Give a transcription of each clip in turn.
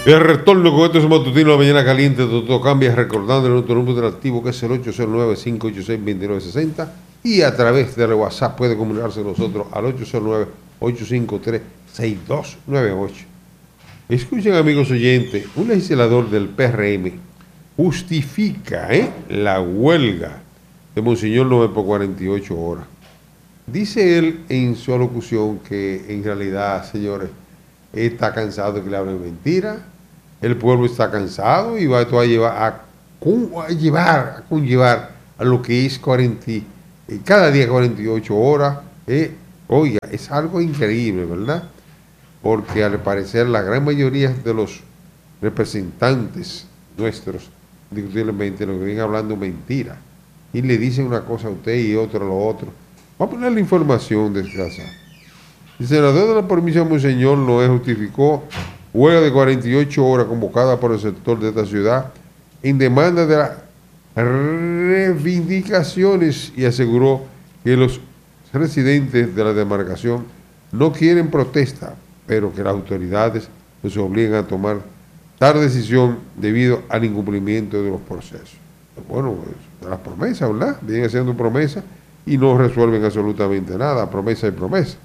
El retorno con estos matutinos de la mañana caliente, todo cambia, recordando nuestro número de activo que es el 809-586-2960 y a través del WhatsApp puede comunicarse con nosotros al 809-853-6298. Escuchen, amigos oyentes, un legislador del PRM justifica la huelga de Monseñor Noel por 48 horas. Dice él en su alocución que en realidad, señores, está cansado de que le hablen mentiras. El pueblo está cansado y va a conllevar a lo que es cada día 48 horas. Oiga, es algo increíble, ¿verdad? Porque al parecer la gran mayoría de los representantes nuestros, indiscutiblemente, lo que vienen hablando mentira. Y le dicen una cosa a usted y otra a lo otro. Vamos a poner la información desgraciada. El senador de la provincia de Monseñor Noel justificó huelga de 48 horas convocada por el sector de esta ciudad en demanda de las reivindicaciones y aseguró que los residentes de la demarcación no quieren protesta, pero que las autoridades los obligan a tomar tal decisión debido al incumplimiento de los procesos. Bueno, de las promesas, ¿verdad? Vienen haciendo promesas y no resuelven absolutamente nada, promesa y promesa.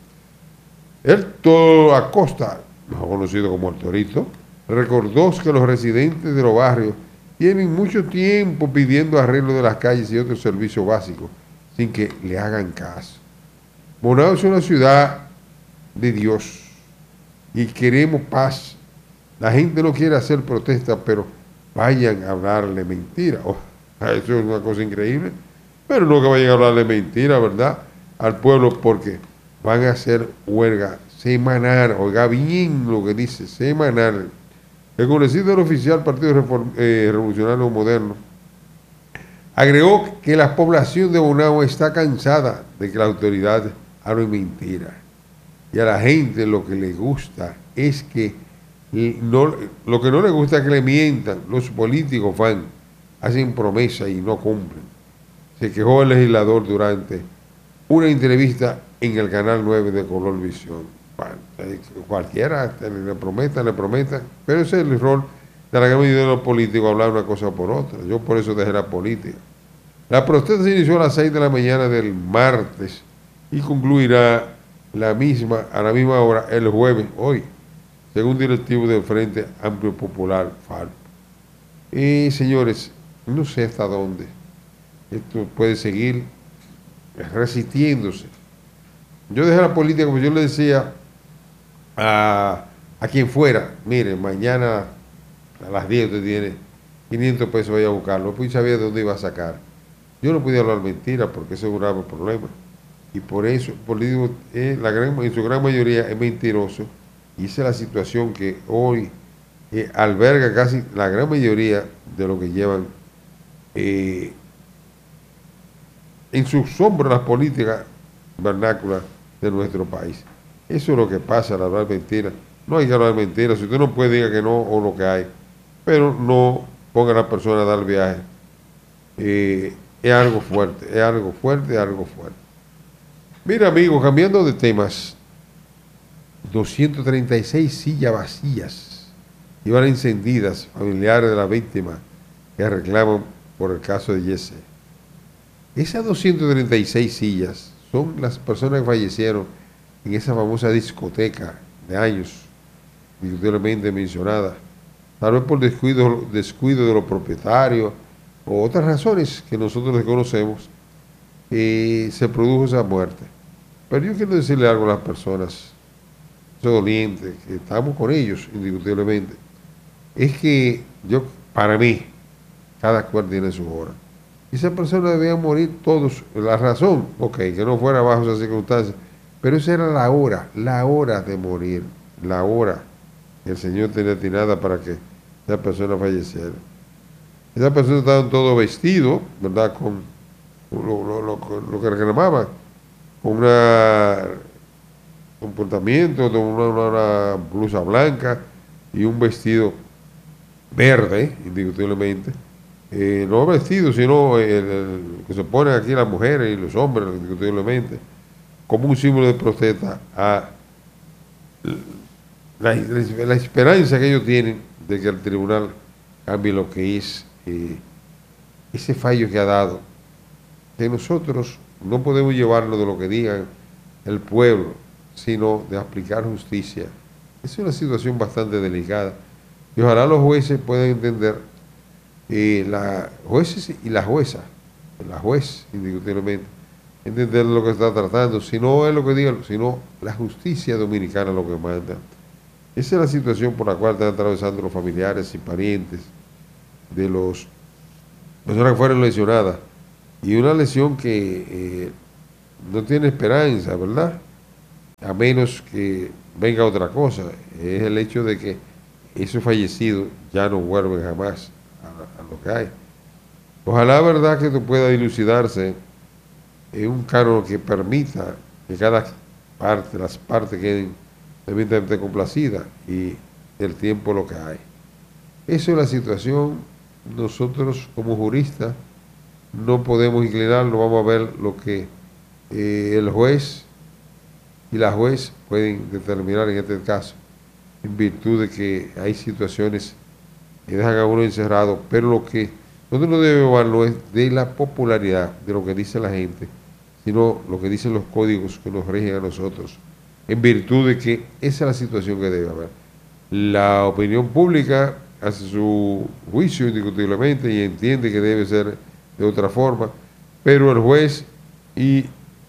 Héctor Acosta, mejor conocido como el Torito, recordó que los residentes de los barrios tienen mucho tiempo pidiendo arreglo de las calles y otros servicios básicos sin que le hagan caso. Bonao es una ciudad de Dios y queremos paz. La gente no quiere hacer protesta, pero vayan a hablarle mentira. Eso es una cosa increíble, pero no que vayan a hablarle mentira, ¿verdad?, al pueblo, porque van a hacer huelga semanal. Oiga bien lo que dice, semanal. El congresista del oficial Partido Revolucionario Moderno agregó que la población de Bonao está cansada de que las autoridades hablen mentiras. Y a la gente lo que le gusta es que lo que no le gusta es que le mientan. Los políticos hacen promesas y no cumplen. Se quejó el legislador durante una entrevista en el canal 9 de Color Visión. Cualquiera le prometa, pero ese es el error de la gran mayoría de los políticos, hablar una cosa por otra. Yo por eso dejé la política. La protesta se inició a las 6 de la mañana del martes y concluirá a la misma hora el jueves, hoy, según directivo del Frente Amplio Popular, FARP. Señores, no sé hasta dónde esto puede seguir resistiéndose. Yo dejé la política, como yo le decía a quien fuera, mire, mañana a las 10 usted tiene 500 pesos, vaya a buscarlo, pues sabía de dónde iba a sacar. Yo no podía hablar mentira porque eso es un grave problema. Y por eso, el político en su gran mayoría es mentiroso, y esa es la situación que hoy alberga casi la gran mayoría de lo que llevan en sus hombros las políticas vernáculas de nuestro país. Eso es lo que pasa al hablar mentiras. No hay que hablar mentiras. Si usted no puede, diga que no o lo que hay, pero no ponga a la persona a dar viaje. Es algo fuerte, es algo fuerte, es algo fuerte. Mira, amigos, cambiando de temas, 236 sillas vacías iban encendidas, familiares de la víctima que reclaman por el caso de Yese. Esas 236 sillas son las personas que fallecieron en esa famosa discoteca de años, indiscutiblemente mencionada, tal vez por descuido de los propietarios o otras razones que nosotros desconocemos, se produjo esa muerte. Pero yo quiero decirle algo a las personas, esos dolientes, que estamos con ellos indiscutiblemente, es que para mí, cada cual tiene su hora. Y esas personas debían morir todos. La razón, que no fuera bajo esas circunstancias, pero esa era la hora de morir, la hora que el Señor tenía destinada para que esa persona falleciera. Esas personas estaban todos vestidos, ¿verdad?, con lo que reclamaban, con un comportamiento de una blusa blanca y un vestido verde, indiscutiblemente. No vestido, sino el que se ponen aquí las mujeres y los hombres, indiscutiblemente, como un símbolo de protesta la esperanza que ellos tienen de que el tribunal cambie lo que es ese fallo que ha dado, que nosotros no podemos llevarlo de lo que digan el pueblo, sino de aplicar justicia. Es una situación bastante delicada y ojalá los jueces puedan entender, los jueces y la jueza, la juez indiscutiblemente, entender lo que está tratando, si no es lo que digan, sino la justicia dominicana lo que manda. Esa es la situación por la cual están atravesando los familiares y parientes de los personas que fueron lesionadas. Y una lesión que no tiene esperanza, ¿verdad? A menos que venga otra cosa. Es el hecho de que esos fallecidos ya no vuelven jamás a lo que hay. Ojalá, ¿verdad?, que esto pueda dilucidarse en un canon que permita que cada parte, las partes queden debidamente complacidas y el tiempo lo que hay. Esa es la situación. Nosotros como juristas no podemos inclinarnos, vamos a ver lo que el juez y la juez pueden determinar en este caso, en virtud de que hay situaciones que dejan a uno encerrado, pero lo que nosotros no debemos hablarlo es de la popularidad, de lo que dice la gente, sino lo que dicen los códigos que nos rigen a nosotros, en virtud de que esa es la situación que debe haber. La opinión pública hace su juicio indiscutiblemente y entiende que debe ser de otra forma, pero el juez y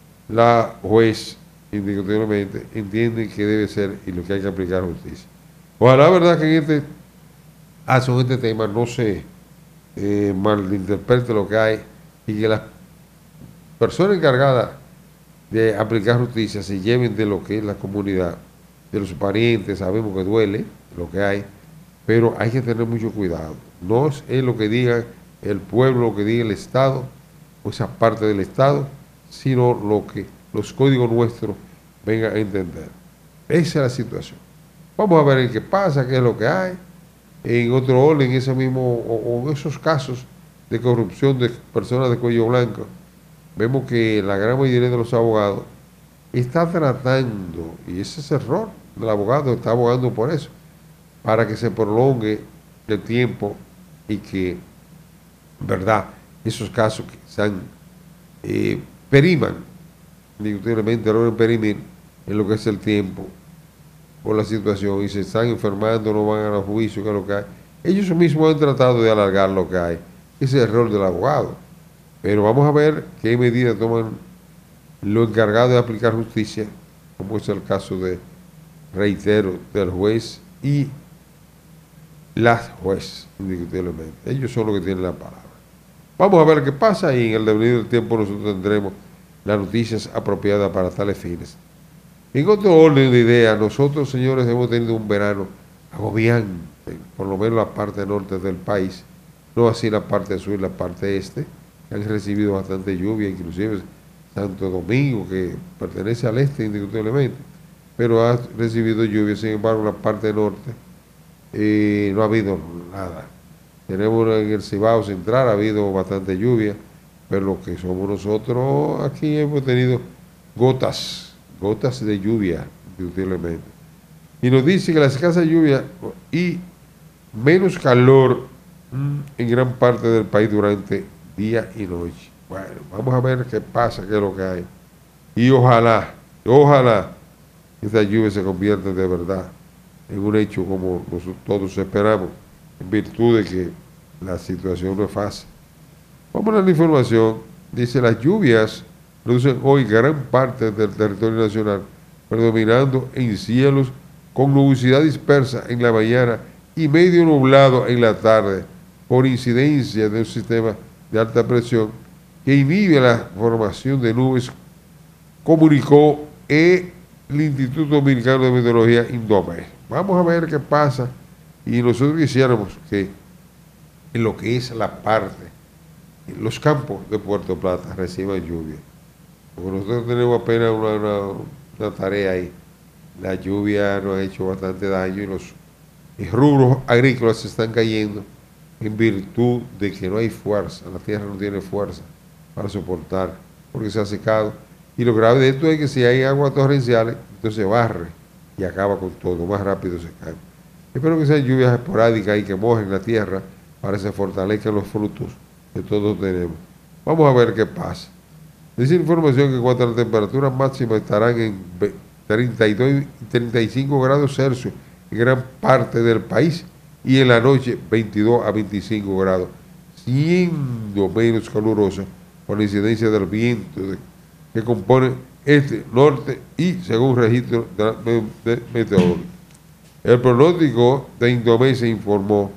la juez indiscutiblemente entienden que debe ser y lo que hay que aplicar justicia. Ojalá, verdad, que en este caso, en este tema, no se malinterprete lo que hay y que las personas encargadas de aplicar justicia se lleven de lo que es la comunidad, de los parientes. Sabemos que duele lo que hay, pero hay que tener mucho cuidado. No es lo que diga el pueblo, lo que diga el Estado, o esa parte del Estado, sino lo que los códigos nuestros vengan a entender. Esa es la situación. Vamos a ver en qué pasa, qué es lo que hay. En otro orden, ese mismo, o esos casos de corrupción de personas de cuello blanco, vemos que la gran mayoría de los abogados está tratando, y ese es el error del abogado, está abogando por eso, para que se prolongue el tiempo y que, verdad, esos casos que sean, periman, indiscutiblemente logren perimir en lo que es el tiempo por la situación y se están enfermando, no van a los juicios, que es lo que hay. Ellos mismos han tratado de alargar lo que hay. Ese es el rol del abogado. Pero vamos a ver qué medidas toman los encargados de aplicar justicia, como es el caso de, reitero, del juez y las jueces, indiscutiblemente. Ellos son los que tienen la palabra. Vamos a ver qué pasa y en el devenir del tiempo nosotros tendremos las noticias apropiadas para tales fines. En otro orden de ideas, nosotros, señores, hemos tenido un verano agobiante, por lo menos la parte norte del país, no así la parte sur y la parte este, que han recibido bastante lluvia, inclusive Santo Domingo, que pertenece al este indiscutiblemente, pero ha recibido lluvia. Sin embargo, la parte norte no ha habido nada. Tenemos en el Cibao Central, ha habido bastante lluvia, pero lo que somos nosotros aquí hemos tenido gotas de lluvia, indiscutiblemente. Y nos dice que la escasa lluvia y menos calor en gran parte del país durante día y noche. Bueno, vamos a ver qué pasa, qué es lo que hay. Y ojalá esta lluvia se convierta de verdad en un hecho como nosotros todos esperamos, en virtud de que la situación no es fácil. Vamos a la información. Dice, las lluvias producen hoy gran parte del territorio nacional, predominando en cielos con nubosidad dispersa en la mañana y medio nublado en la tarde, por incidencia de un sistema de alta presión que inhibe la formación de nubes, comunicó el Instituto Dominicano de Meteorología, INDOME. Vamos a ver qué pasa y nosotros quisiéramos que en lo que es la parte, los campos de Puerto Plata reciban lluvia. Porque nosotros tenemos apenas una tarea ahí. La lluvia nos ha hecho bastante daño y los rubros agrícolas se están cayendo en virtud de que no hay fuerza, la tierra no tiene fuerza para soportar, porque se ha secado. Y lo grave de esto es que si hay aguas torrenciales, entonces barre y acaba con todo, más rápido se cae. Espero que sean lluvias esporádicas y que mojen la tierra para que se fortalezcan los frutos que todos tenemos. Vamos a ver qué pasa. Dice información que en cuanto a la temperatura máxima estarán en 32 y 35 grados Celsius en gran parte del país y en la noche 22 a 25 grados, siendo menos calurosa por la incidencia del viento que compone este, norte y según registro de meteorológico. El pronóstico de Indomé se informó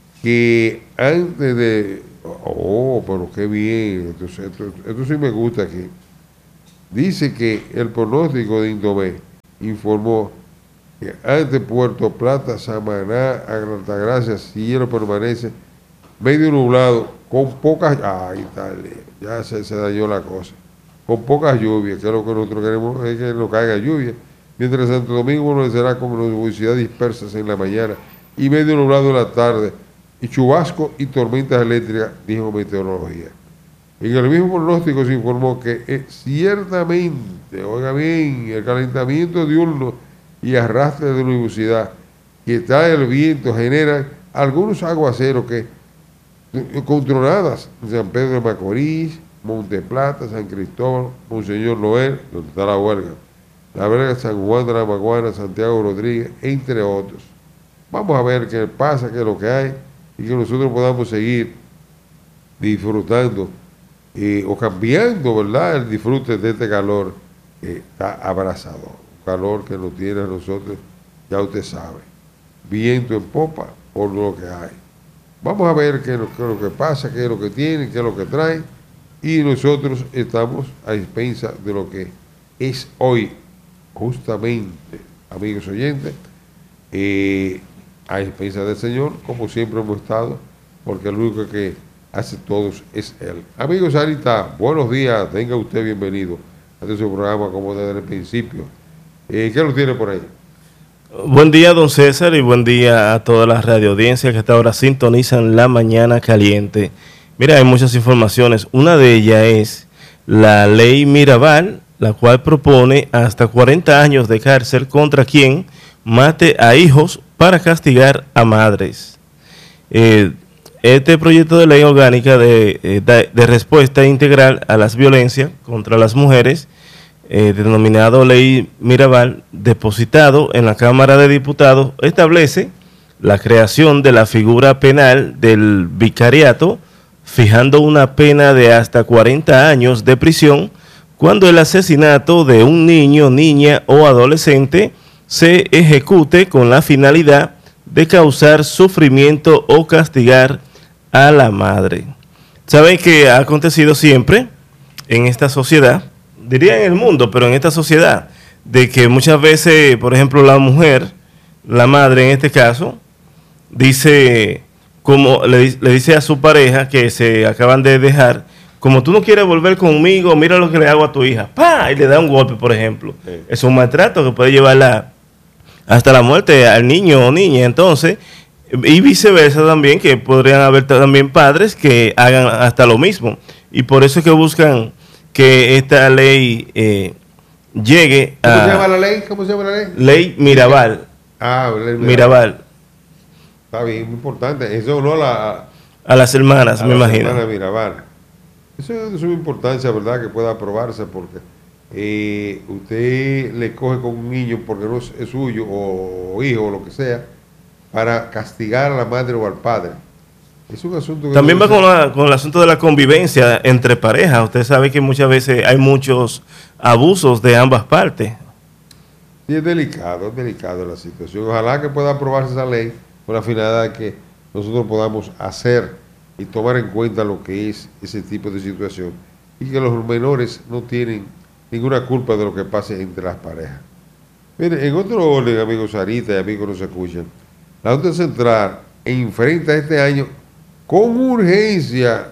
que antes de... Oh, pero qué bien, esto sí me gusta aquí. Dice que el pronóstico de Indomé informó que ante Puerto Plata, Samaná, Altagracia, cielo permanece medio nublado, con pocas... Ay, dale, ya se dañó la cosa. Con pocas lluvias, que es lo que nosotros queremos, es que no caiga lluvia. Mientras Santo Domingo amanecerá con nubosidad dispersas en la mañana y medio nublado en la tarde, y chubasco y tormentas eléctricas, dijo meteorología. En el mismo pronóstico se informó que ciertamente, oiga bien, el calentamiento diurno y arrastre de nubosidad que trae el viento generan algunos aguaceros que con tronadas en San Pedro de Macorís, Monte Plata, San Cristóbal, Monseñor Noel, donde está la huelga, La Verga, San Juan de la Maguana, Santiago Rodríguez, entre otros. Vamos a ver qué pasa, qué es lo que hay, y que nosotros podamos seguir disfrutando o cambiando, ¿verdad?, el disfrute de este calor que está abrasador. Un calor que nos tiene a nosotros, ya usted sabe, viento en popa por lo que hay. Vamos a ver qué es lo que pasa, qué es lo que tienen, qué es lo que traen, y nosotros estamos a expensas de lo que es hoy, justamente, amigos oyentes, a expensas del Señor, como siempre hemos estado, porque el único que hace todos es Él. Amigos, Sarita, buenos días, venga usted bienvenido a este su programa como desde el principio. ¿Qué lo tiene por ahí? Buen día, don César, y buen día a toda la radio audiencia que hasta ahora sintonizan La Mañana Caliente. Mira, hay muchas informaciones. Una de ellas es la ley Mirabal, la cual propone hasta 40 años de cárcel contra quien mate a hijos para castigar a madres. Este proyecto de ley orgánica de respuesta integral a las violencias contra las mujeres, denominado Ley Mirabal, depositado en la Cámara de Diputados, establece la creación de la figura penal del vicariato, fijando una pena de hasta 40 años de prisión cuando el asesinato de un niño, niña o adolescente se ejecute con la finalidad de causar sufrimiento o castigar a la madre. ¿Saben que ha acontecido siempre en esta sociedad? Diría en el mundo, pero en esta sociedad, de que muchas veces, por ejemplo, la mujer, la madre en este caso, dice, como le dice a su pareja que se acaban de dejar, como tú no quieres volver conmigo, mira lo que le hago a tu hija, ¡pah! Y le da un golpe, por ejemplo. Sí. Es un maltrato que puede llevarla hasta la muerte al niño o niña. Entonces, y viceversa también, que podrían haber también padres que hagan hasta lo mismo. Y por eso es que buscan que esta ley llegue a... ¿Cómo se llama la ley? ¿Cómo se llama la ley? Ley Mirabal. Ah, ley Mirabal. Está bien, muy importante. Eso no a las hermanas, me imagino. Hermanas Mirabal. Eso es de suma importancia, ¿verdad?, que pueda aprobarse, porque usted le coge con un niño porque no es suyo, o hijo, o lo que sea, para castigar a la madre o al padre. Es un asunto que también va con el asunto de la convivencia entre parejas. Usted sabe que muchas veces hay muchos abusos de ambas partes. Sí, es delicado la situación. Ojalá que pueda aprobarse esa ley con la finalidad de que nosotros podamos hacer y tomar en cuenta lo que es ese tipo de situación, y que los menores no tienen ninguna culpa de lo que pase entre las parejas. Mire, en otro orden, amigos Sarita y amigos que nos escuchan, la Junta Central enfrenta este año con urgencia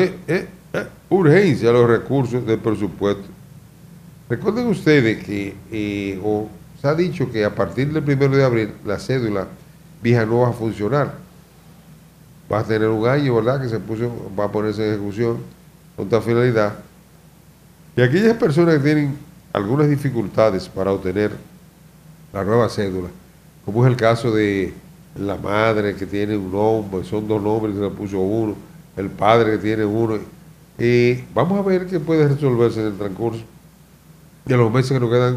los recursos del presupuesto. Recuerden ustedes que se ha dicho que a partir del 1 de abril la cédula vieja no va a funcionar. Va a tener un año, ¿verdad?, que va a ponerse en ejecución con tal finalidad. Y aquellas personas que tienen algunas dificultades para obtener la nueva cédula, como es el caso de la madre que tiene un nombre, son dos nombres, se le puso uno, el padre que tiene uno. Vamos a ver qué puede resolverse en el transcurso de los meses que nos quedan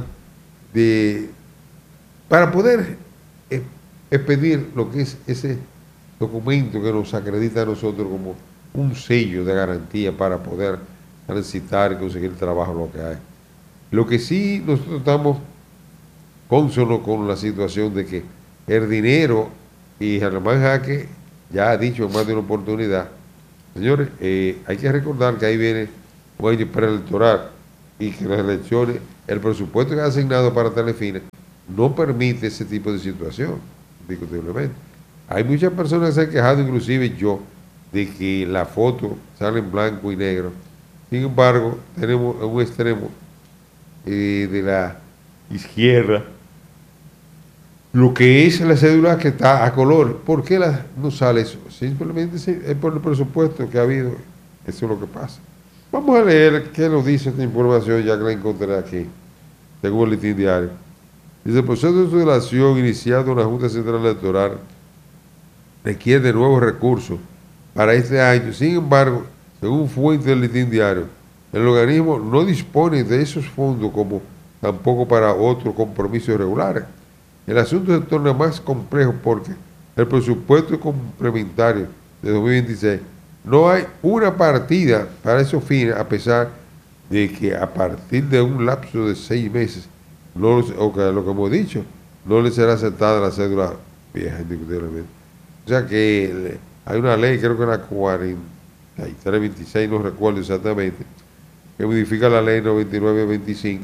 para poder expedir lo que es ese documento que nos acredita a nosotros como un sello de garantía para poder transitar y conseguir trabajo, lo que hay. Lo que sí nosotros estamos cónsonos con la situación de que el dinero, y Germán Jaque ya ha dicho en más de una oportunidad, señores, hay que recordar que ahí viene un año preelectoral y que las elecciones, el presupuesto que ha asignado para Telefines no permite ese tipo de situación, discutiblemente. Hay muchas personas que se han quejado, inclusive yo, de que la foto sale en blanco y negro. Sin embargo, tenemos en un extremo de la izquierda lo que es la cédula que está a color. ¿Por qué no sale eso? Simplemente es por el presupuesto que ha habido. Eso es lo que pasa. Vamos a leer qué nos dice esta información, ya que la encontré aquí, según el Listín Diario. Dice: el proceso de sucesión iniciado en la Junta Central Electoral requiere de nuevos recursos para este año. Sin embargo, según fuentes del Listín Diario, el organismo no dispone de esos fondos como tampoco para otros compromisos irregulares. El asunto se torna más complejo porque el presupuesto complementario de 2026 no hay una partida para esos fines, a pesar de que a partir de un lapso de 6 meses, o que lo que hemos dicho, no le será aceptada la cédula vieja, indiscutiblemente. O sea que hay una ley, creo que la 4326, no recuerdo exactamente, que modifica la ley 9925,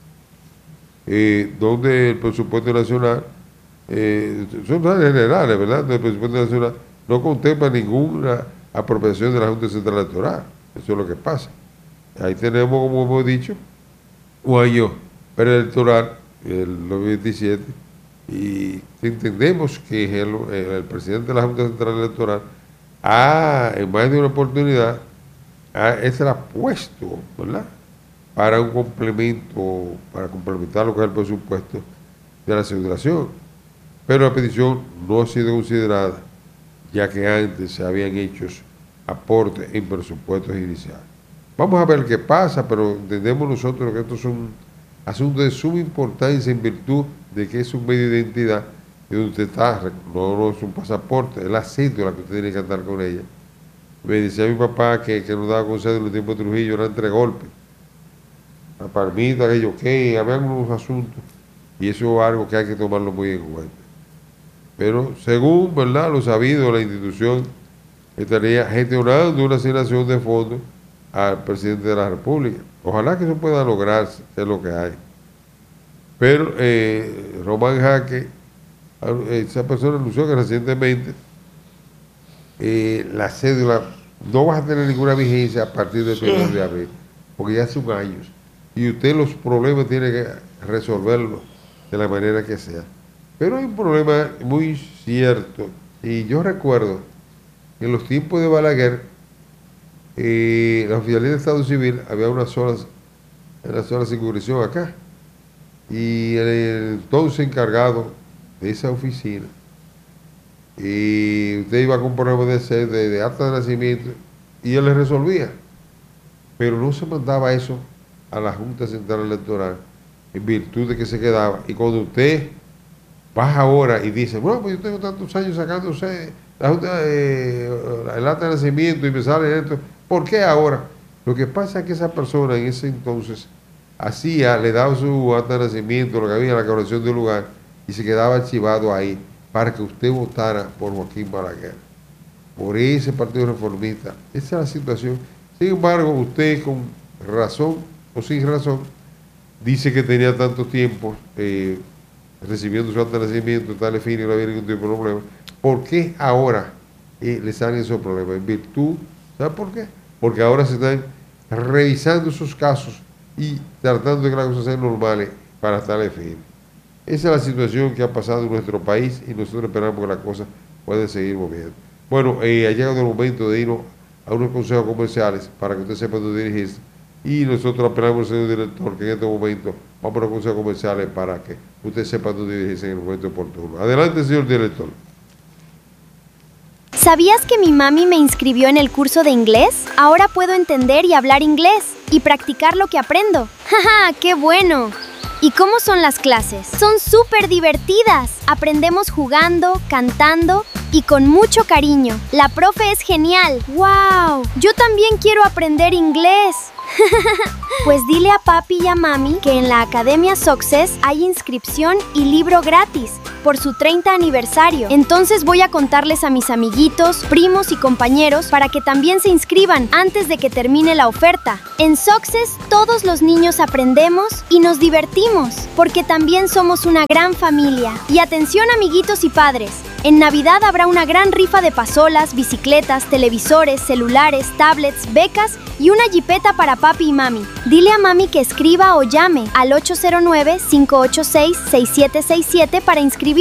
donde el presupuesto nacional, son leyes generales, ¿verdad? El presupuesto nacional no contempla ninguna apropiación de la Junta Central Electoral. Eso es lo que pasa. Ahí tenemos, como hemos dicho, un año preelectoral, el 2027, y entendemos que el presidente de la Junta Central Electoral en más de una oportunidad se la ha puesto, ¿verdad?, para un complemento, para complementar lo que es el presupuesto de la aseguración. Pero la petición no ha sido considerada, ya que antes se habían hecho aportes en presupuestos iniciales. Vamos a ver qué pasa, pero entendemos nosotros que estos son asuntos de suma importancia en virtud de que es un medio de identidad y donde usted está, no es un pasaporte, es la cédula que usted tiene que andar con ella. Me decía mi papá que nos daba consejos en el tiempo de Trujillo, eran 3 golpes. La palmita, aquello, que había unos asuntos, y eso es algo que hay que tomarlo muy en cuenta. Pero según, ¿verdad?, lo sabido, la institución estaría gestionando una asignación de fondos al presidente de la República. Ojalá que eso pueda lograrse, que es lo que hay. Pero Román Jaque, esa persona anunció que recientemente la cédula no va a tener ninguna vigencia a partir del 1 de abril, porque ya son años. Y usted los problemas tiene que resolverlos de la manera que sea. Pero hay un problema muy cierto, y yo recuerdo que en los tiempos de Balaguer, la Oficialía de Estado Civil había una sola circunscripción acá, y el entonces encargado de esa oficina, y usted iba con problemas de acta de nacimiento, y él le resolvía, pero no se mandaba eso a la Junta Central Electoral en virtud de que se quedaba. Y cuando usted baja ahora y dice, bueno, pues yo tengo tantos años sacándose la Junta, el acta de nacimiento y me sale esto, ¿por qué ahora? Lo que pasa es que esa persona en ese entonces le daba su acta de nacimiento, lo que había en la corrección del lugar, y se quedaba archivado ahí para que usted votara por Joaquín Balaguer, por ese partido reformista. Esa es la situación. Sin embargo, usted con razón o sin razón dice que tenía tanto tiempo recibiendo su acta de nacimiento, tal fin, y no había ningún tipo de problema. ¿Por qué ahora le salen esos problemas? En virtud, ¿sabe por qué? Porque ahora se están revisando esos casos y tratando de que las cosas sean normales para tal fin. Esa es la situación que ha pasado en nuestro país y nosotros esperamos que las cosas puedan seguir moviendo. Bueno, ha llegado el momento de irnos a unos consejos comerciales para que usted sepa dónde dirigirse. Y nosotros apelamos al señor director que en este momento vamos a los consejos comerciales para que usted sepa dónde dirigirse en el momento oportuno. Adelante, señor director. ¿Sabías que mi mami me inscribió en el curso de inglés? Ahora puedo entender y hablar inglés y practicar lo que aprendo. ¡Jaja! ¡Qué bueno! ¿Y cómo son las clases? Son súper divertidas. Aprendemos jugando, cantando y con mucho cariño. La profe es genial. ¡Wow! Yo también quiero aprender inglés. Pues dile a papi y a mami que en la Academia Success hay inscripción y libro gratis por su 30 aniversario. Entonces voy a contarles a mis amiguitos, primos y compañeros para que también se inscriban antes de que termine la oferta. En Success todos los niños aprendemos y nos divertimos porque también somos una gran familia. Y atención, amiguitos y padres. En Navidad habrá una gran rifa de pasolas, bicicletas, televisores, celulares, tablets, becas y una jipeta para papi y mami. Dile a mami que escriba o llame al 809-586-6767 para inscribirse.